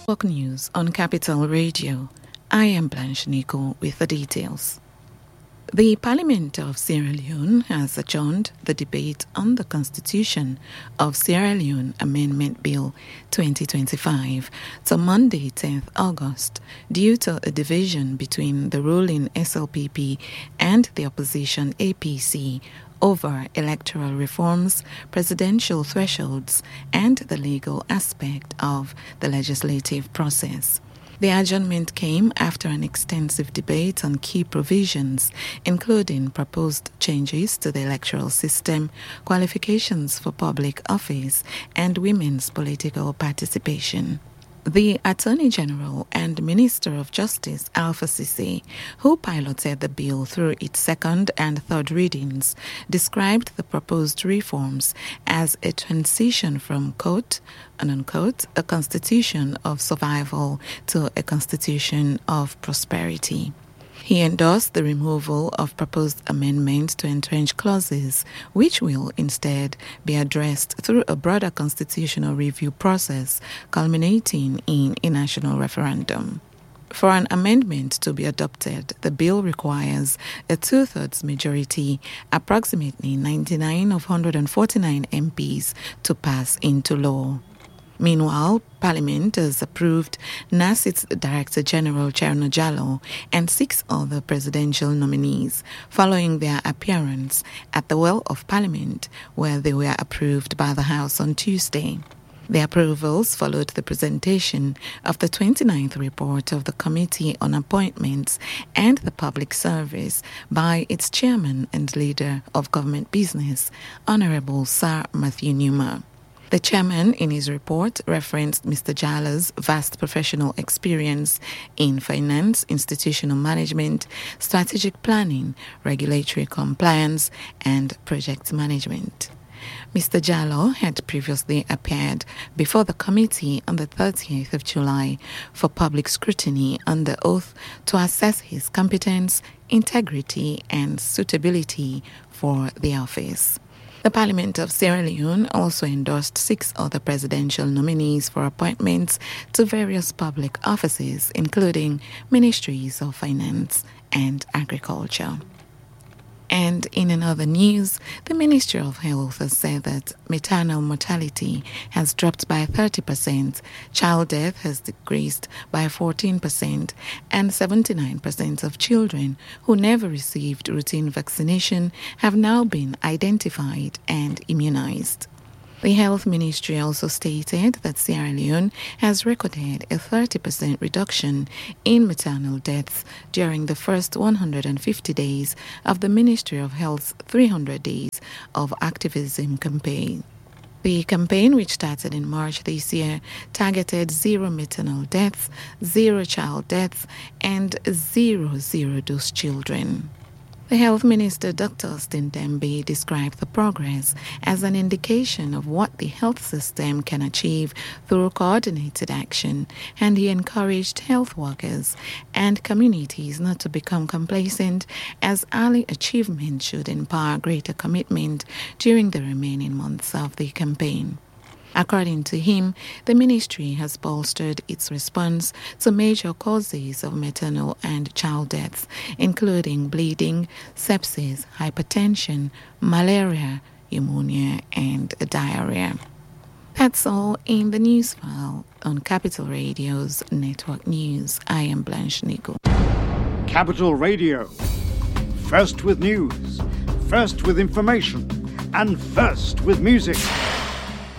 Network News on Capital Radio. I am Blanche Nico with the details. The Parliament of Sierra Leone has adjourned the debate on the Constitution of Sierra Leone Amendment Bill 2025 to Monday, 10th August, due to a division between the ruling SLPP and the opposition APC over electoral reforms, presidential thresholds, and the legal aspect of the legislative process. The adjournment came after an extensive debate on key provisions, including proposed changes to the electoral system, qualifications for public office, and women's political participation. The Attorney General and Minister of Justice, Alpha Cissé, who piloted the bill through its second and third readings, described the proposed reforms as a transition from, quote, unquote, a constitution of survival to a constitution of prosperity. He endorsed the removal of proposed amendments to entrench clauses, which will instead be addressed through a broader constitutional review process culminating in a national referendum. For an amendment to be adopted, the bill requires a two-thirds majority, approximately 99 of 149 MPs, to pass into law. Meanwhile, Parliament has approved NASIT's Director General Cherno Jallow and 6 other presidential nominees following their appearance at the Well of Parliament, where they were approved by the House on Tuesday. The approvals followed the presentation of the 29th report of the Committee on Appointments and the Public Service by its chairman and leader of government business, Honorable Sir Matthew Numa. The chairman, in his report, referenced Mr. Jallow's vast professional experience in finance, institutional management, strategic planning, regulatory compliance, and project management. Mr. Jallow had previously appeared before the committee on the 30th of July for public scrutiny under oath to assess his competence, integrity, and suitability for the office. The Parliament of Sierra Leone also endorsed 6 other presidential nominees for appointments to various public offices, including Ministries of Finance and Agriculture. And in another news, the Ministry of Health has said that maternal mortality has dropped by 30%, child death has decreased by 14%, and 79% of children who never received routine vaccination have now been identified and immunized. The Health Ministry also stated that Sierra Leone has recorded a 30% reduction in maternal deaths during the first 150 days of the Ministry of Health's 300 Days of Activism campaign. The campaign, which started in March this year, targeted 0 maternal deaths, 0 child deaths, and 0 zero-dose children. The Health Minister, Dr. Austin Dembe, described the progress as an indication of what the health system can achieve through coordinated action, and he encouraged health workers and communities not to become complacent, as early achievement should empower greater commitment during the remaining months of the campaign. According to him, the ministry has bolstered its response to major causes of maternal and child deaths, including bleeding, sepsis, hypertension, malaria, pneumonia, and diarrhea. That's all in the news file on Capital Radio's Network News. I am Blanche Nico. Capital Radio. First with news, first with information, and first with music.